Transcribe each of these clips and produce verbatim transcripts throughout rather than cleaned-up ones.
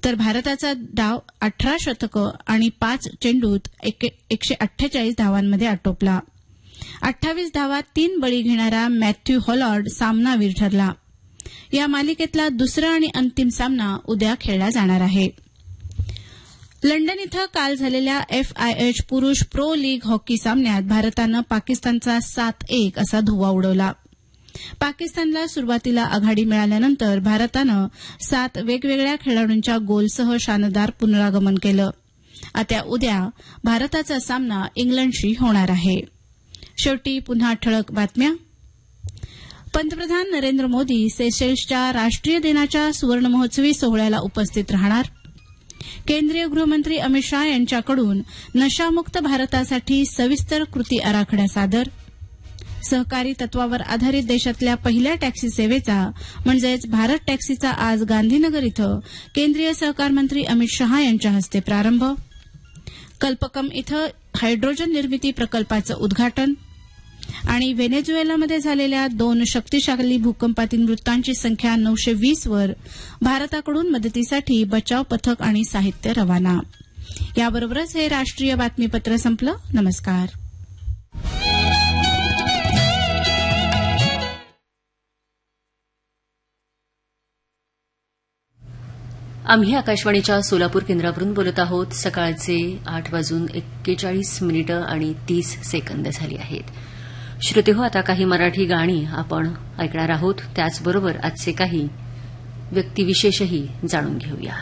तर भारताचा डाव अठरा शतकं आणि पाच चेंडूत एकशे अठ्ठेचाळीस धावांमध्ये आटोपला. अठ्ठावीस धावात तीन बळी घेणारा मॅथ्यू हॉलॉर्ड सामनावीर ठरला. या मालिकेतला दुसरा आणि अंतिम सामना उद्या खेळला जाणार आहे. लंडन इथं काल झालेल्या एफआयएच पुरुष प्रो लीग हॉकी सामन्यात भारतानं पाकिस्तानचा सात एक असा धुव्वा उडवला. पाकिस्तानला सुरुवातीला आघाडी मिळाल्यानंतर भारतानं सात वेगवेगळ्या खेळाडूंच्या गोलसह शानदार पुनरागमन केलं. आता उद्या भारताचा सामना इंग्लंडशी होणार आहे. शेवटी पुन्हा ठळक बातम्या. पंतप्रधान नरेंद्र मोदी सेशेल्सच्या राष्ट्रीय दिनाच्या सुवर्णमहोत्सवी सोहळ्याला उपस्थित राहणार. केंद्रीय गृहमंत्री अमित शाह यांच्याकडून नशामुक्त भारतासाठी सविस्तर कृती आराखडा सादर. सहकारी तत्वावर आधारित देशातल्या पहिल्या टॅक्सी सेवेचा म्हणजेच भारत टॅक्सीचा आज गांधीनगर इथं केंद्रीय सहकार मंत्री अमित शाह यांच्या हस्ते प्रारंभ. कल्पकम इथं हायड्रोजन निर्मिती प्रकल्पाचं उद्घाटन. आणि व्हेनेझुएलामध्ये झालेल्या दोन शक्तिशाली भूकंपातील मृतांची संख्या नऊशे वीस वर. भारताकडून मदतीसाठी बचाव पथक आणि साहित्य रवाना. याबरोबरच हे राष्ट्रीय बातमीपत्र संपलं. नमस्कार. आम्ही आकाशवाणीच्या सोलापूर केंद्रावरून बोलत आहोत. सकाळचे आठ वाजून एक्केचाळीस मिनिटं आणि तीस सेकंद झाली आहेत. श्रोतेहो, आता काही मराठी गाणी आपण ऐकणार आहोत. त्याचबरोबर आजचे काही व्यक्तिविशेषही जाणून घेऊया.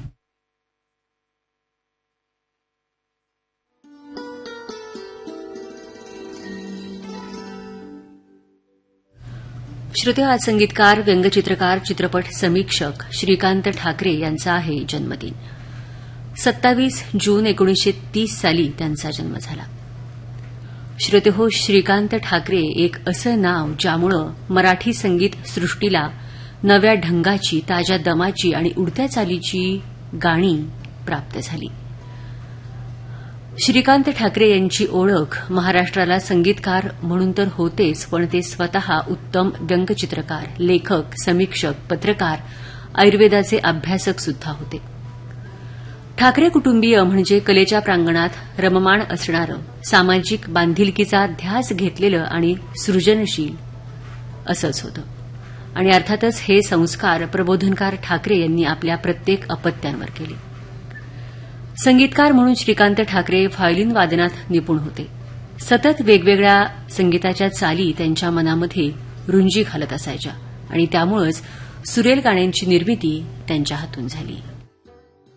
श्रोते, आज संगीतकार, व्यंगचित्रकार, चित्रपट समीक्षक श्रीकांत ठाकरे यांचा आहे जन्मदिन. सत्तावीस जून एकोणीसशे तीस साली त्यांचा जन्म झाला. श्रोते हो, श्रीकांत ठाकरे एक असं नाव ज्यामुळं मराठी संगीत सृष्टीला नव्या ढंगाची, ताज्या दमाची आणि उडत्या चालीची गाणी प्राप्त झाली. श्रीकांत ठाकरे यांची ओळख महाराष्ट्राला संगीतकार म्हणून तर होतेच, पण ते स्वतः उत्तम व्यंगचित्रकार, लेखक, समीक्षक, पत्रकार, आयुर्वेदाचे अभ्यासक सुद्धा होते. ठाकरे कुटुंबीय म्हणजे कलेच्या प्रांगणात रममाण असणारं, सामाजिक बांधिलकीचा ध्यास घेतलेलं आणि सृजनशील असंच होतं. आणि अर्थातच हे संस्कार प्रबोधनकार ठाकरे यांनी आपल्या प्रत्येक अपत्यांवर केले. संगीतकार म्हणून श्रीकांत ठाकरे व्हायोलिन वादनात निपुण होते. सतत वेगवेगळ्या संगीताच्या चाली त्यांच्या मनामध्ये रुंजी घालत असायच्या आणि त्यामुळेच सुरेल गाण्यांची निर्मिती त्यांच्या हातून झाली.